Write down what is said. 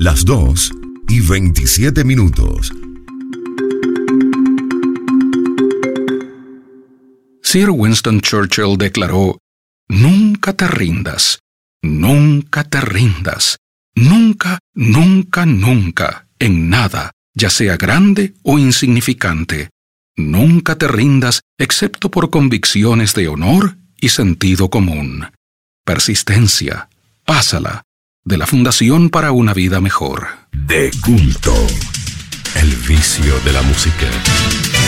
las 2:27. Sir Winston Churchill declaró: «Nunca te rindas, nunca te rindas, nunca, nunca, nunca, en nada, ya sea grande o insignificante. Nunca te rindas excepto por convicciones de honor y sentido común». Persistencia, pásala, de la Fundación para una Vida Mejor. De culto, el vicio de la música.